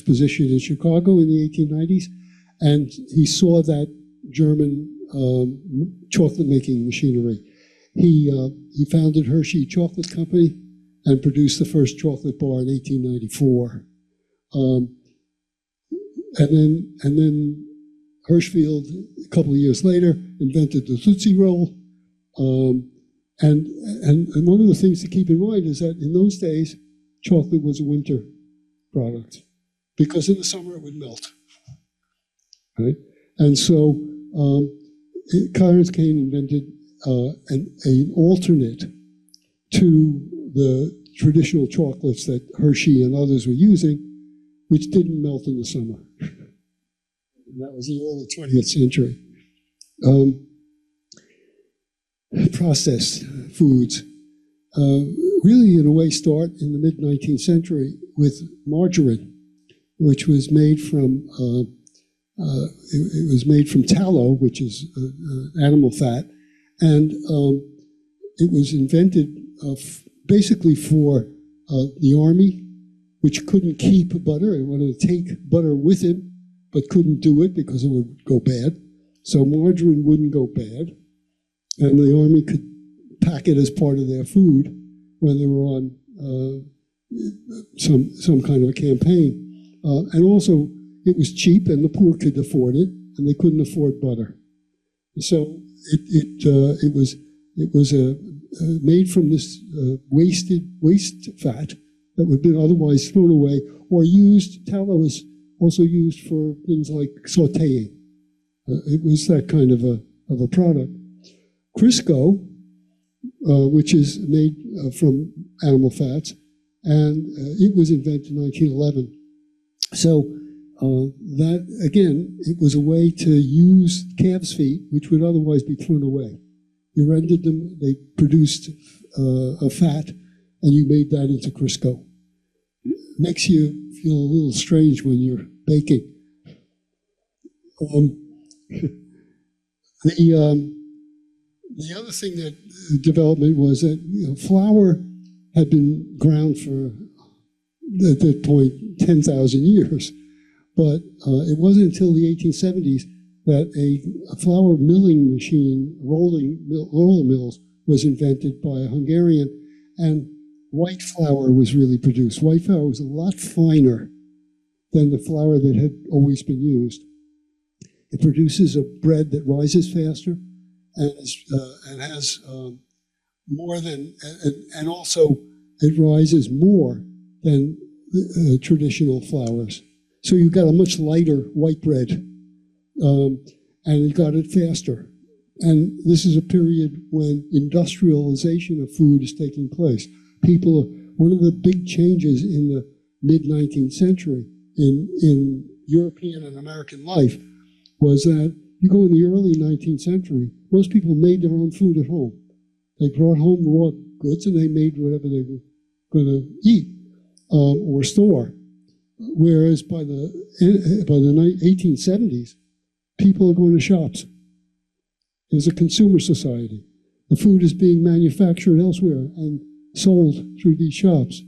exposition in Chicago in the 1890s, and he saw that German chocolate-making machinery. He founded Hershey Chocolate Company and produced the first chocolate bar in 1894. And then Hirschfeld, a couple of years later, invented the Tootsie Roll. And one of the things to keep in mind is that in those days, chocolate was a winter product because in the summer it would melt. Right? And so Clarence Kane invented an alternate to the traditional chocolates that Hershey and others were using, which didn't melt in the summer. And that was the early 20th century. Processed foods really, in a way, start in the mid-19th century with margarine, which was made from it was made from tallow, which is animal fat, and it was invented basically for the army, which couldn't keep butter and wanted to take butter with it, but couldn't do it because it would go bad. So margarine wouldn't go bad, and the army could pack it as part of their food when they were on some kind of a campaign. And also, it was cheap, and the poor could afford it, and they couldn't afford butter. So it was made from this waste fat that would have been otherwise thrown away or used. Tallow was also used for things like sautéing. It was that kind of a product. Crisco, which is made from animal fats, and it was invented in 1911. So that, again, it was a way to use calves' feet, which would otherwise be thrown away. You rendered them, they produced a fat, and you made that into Crisco. Makes you feel a little strange when you're baking. The other thing that development was that flour had been ground for, at that point, 10,000 years. But it wasn't until the 1870s that a flour milling machine, roller mills, was invented by a Hungarian, and white flour was really produced. White flour was a lot finer than the flour that had always been used. It produces a bread that rises faster and has more than, and also it rises more than traditional flours. So you got a much lighter white bread, and you got it faster. And this is a period when industrialization of food is taking place. One of the big changes in the mid-19th century in European and American life was that you go in the early 19th century, most people made their own food at home. They brought home raw goods and they made whatever they were going to eat or store. Whereas by the 1870s, people are going to shops. There's a consumer society. The food is being manufactured elsewhere and sold through these shops.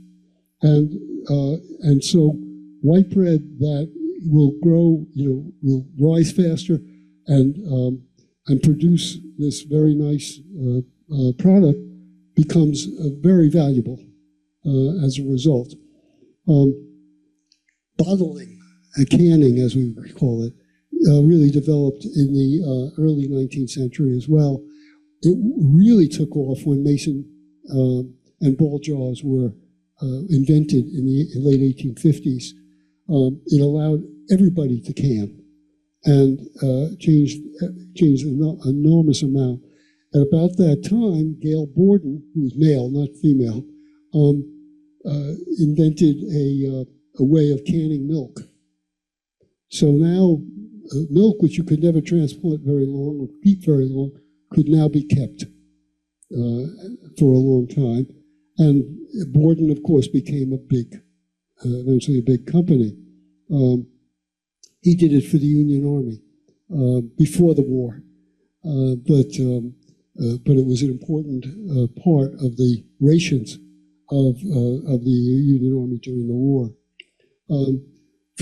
And so white bread that will grow, will rise faster and produce this very nice product becomes very valuable as a result. Bottling and canning, as we call it, really developed in the early 19th century as well. It really took off when Mason and ball jars were invented in the late 1850s. It allowed everybody to can and changed an enormous amount. At about that time, Gail Borden, who was male, not female, invented a way of canning milk. So now milk, which you could never transport very long or keep very long, could now be kept for a long time. And Borden, of course, became eventually a big company. He did it for the Union Army before the war, but it was an important part of the rations of the Union Army during the war.